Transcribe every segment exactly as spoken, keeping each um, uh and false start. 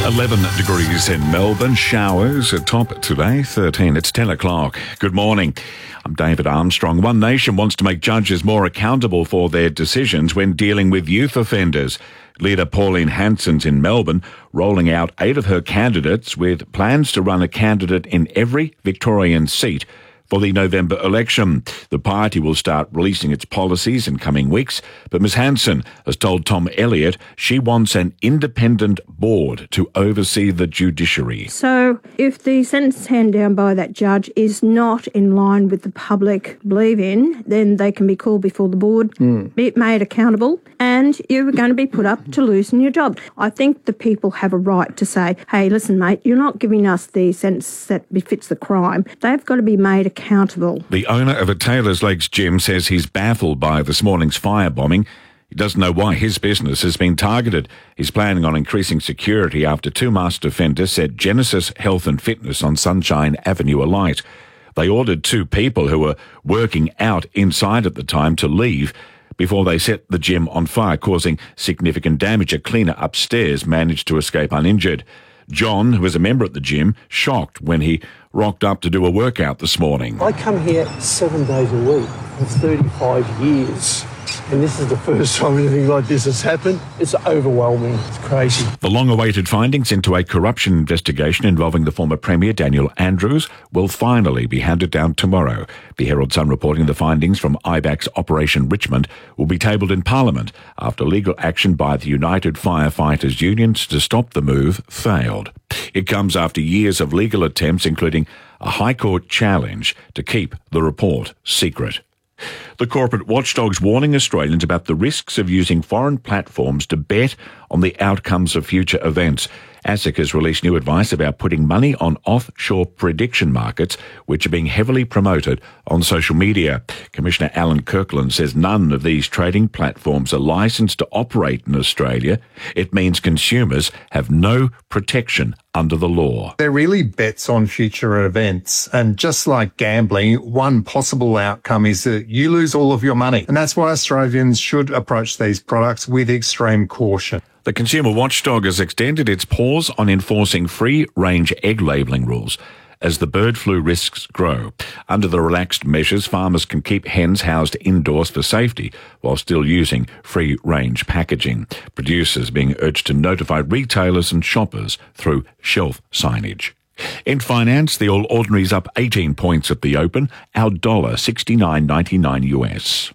eleven degrees in Melbourne. Showers at top today, thirteen. It's ten o'clock. Good morning. I'm David Armstrong. One Nation wants to make judges more accountable for their decisions when dealing with youth offenders. Leader Pauline Hanson's in Melbourne, rolling out eight of her candidates with plans to run a candidate in every Victorian seat for the November election. The party will start releasing its policies in coming weeks, but Miz Hanson has told Tom Elliott she wants an independent board to oversee the judiciary. So if the sentence handed down by that judge is not in line with the public believe in, then they can be called before the board, mm. be made accountable, and you're going to be put up to losing your job. I think the people have a right to say, hey, listen, mate, you're not giving us the sentence that befits the crime. They've got to be made accountable. The owner of a Taylor's Lakes gym says he's baffled by this morning's firebombing. He doesn't know why his business has been targeted. He's planning on increasing security after two masked offenders set Genesis Health and Fitness on Sunshine Avenue alight. They ordered two people who were working out inside at the time to leave before they set the gym on fire, causing significant damage. A cleaner upstairs managed to escape uninjured. John, who was a member at the gym, shocked when he rocked up to do a workout this morning. I come here seven days a week for thirty-five years. And this is the first time anything like this has happened. It's overwhelming. It's crazy. The long-awaited findings into a corruption investigation involving the former Premier Daniel Andrews will finally be handed down tomorrow. The Herald Sun reporting the findings from I BAC's Operation Richmond will be tabled in Parliament after legal action by the United Firefighters Unions to stop the move failed. It comes after years of legal attempts, including a High Court challenge to keep the report secret. The corporate watchdog's warning Australians about the risks of using foreign platforms to bet on the outcomes of future events. ASIC has released new advice about putting money on offshore prediction markets, which are being heavily promoted on social media. Commissioner Alan Kirkland says none of these trading platforms are licensed to operate in Australia. It means consumers have no protection under the law. They're really bets on future events. And just like gambling, one possible outcome is that you lose all of your money. And that's why Australians should approach these products with extreme caution. The Consumer Watchdog has extended its pause on enforcing free-range egg labelling rules as the bird flu risks grow. Under the relaxed measures, farmers can keep hens housed indoors for safety while still using free-range packaging. Producers being urged to notify retailers and shoppers through shelf signage. In finance, the All Ordinary's up eighteen points at the open, our dollar sixty-nine ninety-nine U S.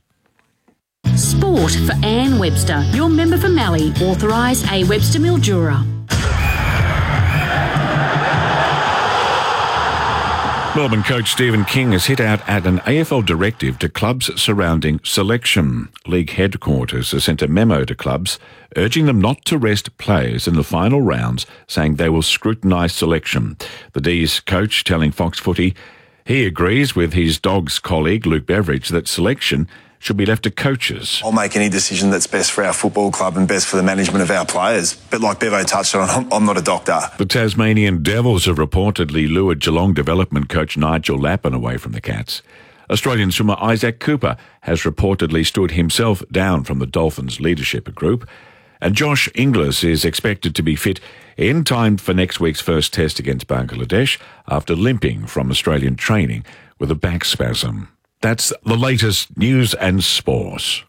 Sport for Anne Webster, your member for Mallee, authorised A Webster Mildura. Melbourne coach Stephen King has hit out at an A F L directive to clubs surrounding selection. League headquarters has sent a memo to clubs urging them not to rest players in the final rounds, saying they will scrutinise selection. The D's coach telling Fox Footy he agrees with his Dogs colleague Luke Beveridge that selection should be left to coaches. I'll make any decision that's best for our football club and best for the management of our players. But like Bevo touched on, I'm, I'm not a doctor. The Tasmanian Devils have reportedly lured Geelong development coach Nigel Lappin away from the Cats. Australian swimmer Isaac Cooper has reportedly stood himself down from the Dolphins leadership group. And Josh Inglis is expected to be fit in time for next week's first test against Bangladesh after limping from Australian training with a back spasm. That's the latest news and sports.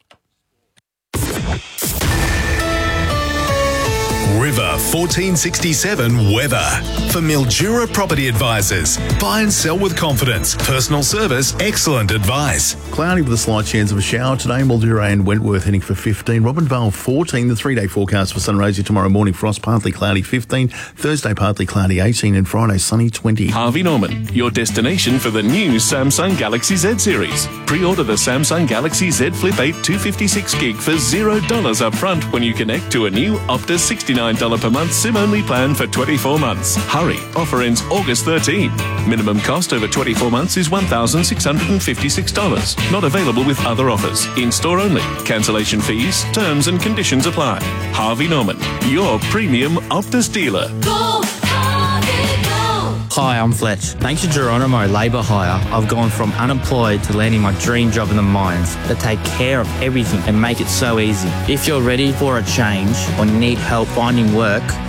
River fourteen sixty-seven weather. For Mildura Property Advisors. Buy and sell with confidence. Personal service, excellent advice. Cloudy with a slight chance of a shower today. Mildura and Wentworth heading for fifteen. Robinvale fourteen. The three-day forecast for Sunraysia tomorrow morning. Frost partly cloudy fifteen. Thursday partly cloudy eighteen. And Friday sunny twenty. Harvey Norman, your destination for the new Samsung Galaxy Z series. Pre-order the Samsung Galaxy Z Flip eight two fifty-six gig for zero dollars up front when you connect to a new Optus sixty-nine dollars per month SIM-only plan for twenty-four months. Hurry, offer ends August thirteenth. Minimum cost over twenty-four months is one thousand six hundred fifty-six dollars. Not available with other offers. In-store only. Cancellation fees, terms and conditions apply. Harvey Norman, your premium Optus dealer. Go, Harvey, go. Hi, I'm Fletch. Thanks to Geronimo Labour Hire, I've gone from unemployed to landing my dream job in the mines. They take care of everything and make it so easy. If you're ready for a change or need help finding work,